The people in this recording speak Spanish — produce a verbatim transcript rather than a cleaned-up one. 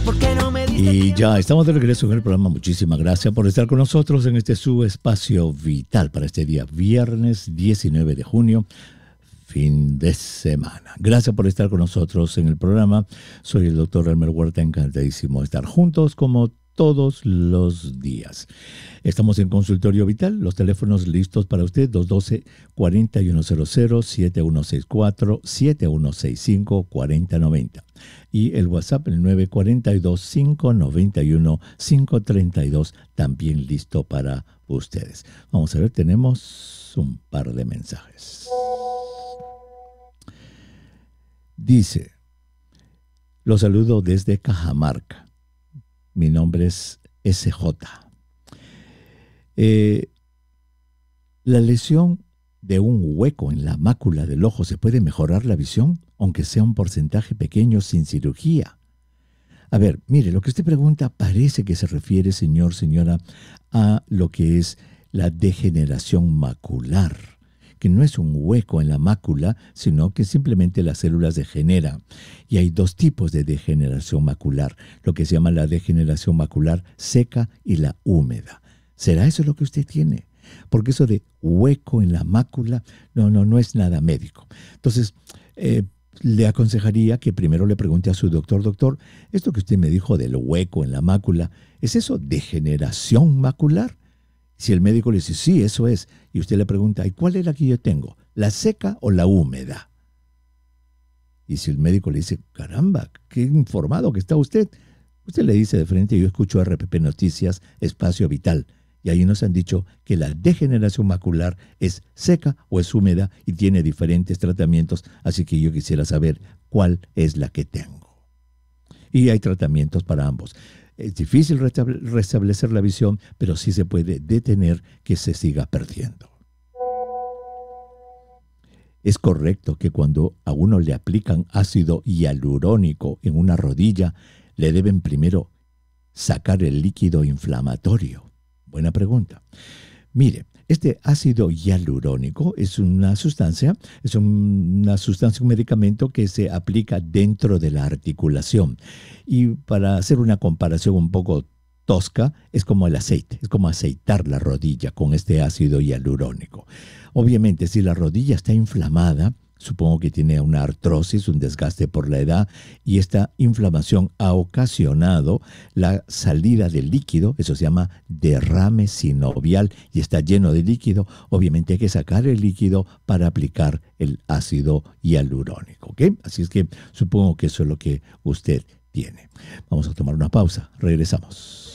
Y ya estamos de regreso en el programa. Muchísimas gracias por estar con nosotros en este su espacio vital para este día, viernes diecinueve de junio, fin de semana. Gracias por estar con nosotros en el programa. Soy el doctor Elmer Huerta, encantadísimo de estar juntos como todos los días. Estamos en Consultorio Vital, los teléfonos listos para usted, dos uno dos, cuatro uno cero cero, siete uno seis cuatro, siete uno seis cinco, cuatro cero nueve cero. Y el WhatsApp, el nueve cuatro dos, cinco nueve uno, cinco tres dos, también listo para ustedes. Vamos a ver, tenemos un par de mensajes. Dice, los saludo desde Cajamarca. Mi nombre es S J. Eh, la lesión de un hueco en la mácula del ojo, ¿se puede mejorar la visión? Aunque sea un porcentaje pequeño sin cirugía. A ver, mire, lo que usted pregunta parece que se refiere, señor, señora, a lo que es la degeneración macular, que no es un hueco en la mácula, sino que simplemente las células degeneran. Y hay dos tipos de degeneración macular, lo que se llama la degeneración macular seca y la húmeda. ¿Será eso lo que usted tiene? Porque eso de hueco en la mácula, no, no, no es nada médico. Entonces, eh, le aconsejaría que primero le pregunte a su doctor, doctor, esto que usted me dijo del hueco en la mácula, ¿es eso degeneración macular? Si el médico le dice, sí, eso es, y usted le pregunta, ¿y cuál es la que yo tengo? ¿La seca o la húmeda? Y si el médico le dice, caramba, qué informado que está usted, usted le dice de frente, yo escucho R P P Noticias, Espacio Vital, y ahí nos han dicho que la degeneración macular es seca o es húmeda y tiene diferentes tratamientos, así que yo quisiera saber cuál es la que tengo. Y hay tratamientos para ambos. Es difícil restablecer la visión, pero sí se puede detener que se siga perdiendo. Es correcto que cuando a uno le aplican ácido hialurónico en una rodilla, le deben primero sacar el líquido inflamatorio. Buena pregunta. Mire, este ácido hialurónico es una sustancia, es un, una sustancia, un medicamento que se aplica dentro de la articulación. Y para hacer una comparación un poco tosca, es como el aceite, es como aceitar la rodilla con este ácido hialurónico. Obviamente, si la rodilla está inflamada, supongo que tiene una artrosis, un desgaste por la edad, y esta inflamación ha ocasionado la salida del líquido, eso se llama derrame sinovial, y está lleno de líquido. Obviamente hay que sacar el líquido para aplicar el ácido hialurónico, ¿ok? Así es que supongo que eso es lo que usted tiene. Vamos a tomar una pausa, regresamos.